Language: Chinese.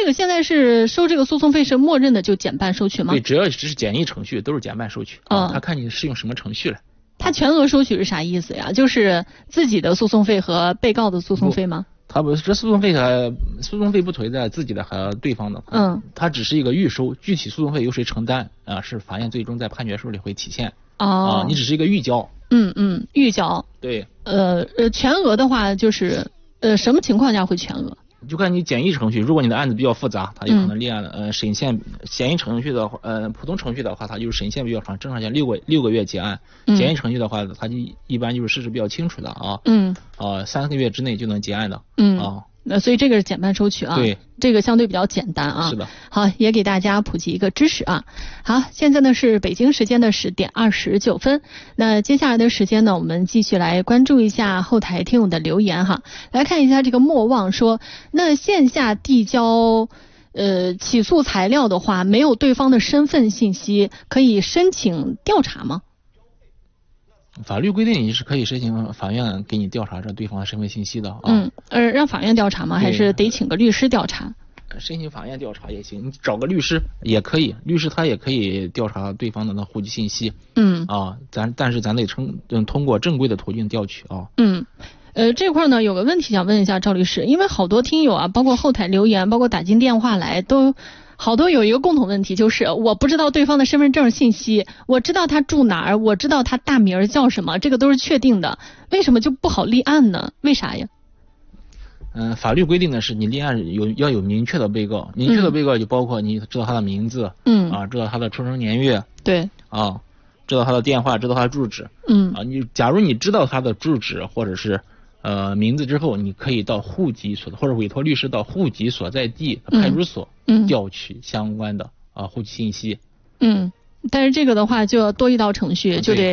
个现在是收这个诉讼费是默认的就减半收取吗？ 对，只要是简易程序都是减半收取。他看你适用什么程序了。 他全额收取是啥意思呀？就是自己的诉讼费和被告的诉讼费吗？ 他不是这诉讼费不存在自己的和对方的，它只是一个预收，具体诉讼费由谁承担是法院最终在判决书里会体现。你只是一个预交。 预交。 对。 全额的话就是什么情况下会全额？ 就看你简易程序，如果你的案子比较复杂，它有可能立案了。审限简易程序的话，普通程序的话，它就是审限比较长，正常讲6个月结案。简易程序的话，它就一般就是事实比较清楚的3个月之内就能结案的。 所以这个是减半收取啊。 对， 这个相对比较简单啊。 是的。 好，也给大家普及一个知识啊。好，现在呢是北京时间的10点29分。那接下来的时间呢，我们继续来关注一下后台听友的留言哈。来看一下这个莫忘说，那线下递交起诉材料的话，没有对方的身份信息，可以申请调查吗？ 法律规定你是可以申请法院给你调查这对方的身份信息的让法院调查吗？还是得请个律师调查？ 申请法院调查也行，你找个律师也可以，律师他也可以调查对方的那户籍信息。但是咱得通过正规的途径调取啊。 这块呢有个问题想问一下赵律师，因为好多听友啊，包括后台留言，包括打进电话来，都好多有一个共同问题，就是我不知道对方的身份证信息，我知道他住哪儿，我知道他大名叫什么，这个都是确定的，为什么就不好立案呢？为啥呀？ 法律规定的是你立案要有明确的被告，明确的被告就包括你知道他的名字，知道他的出生年月， 对， 知道他的电话，知道他的住址，假如你知道他的住址或者是名字之后，你可以到户籍所或者委托律师到户籍所在地派出所调取相关的户籍信息。 但是这个的话就要多一道程序，就得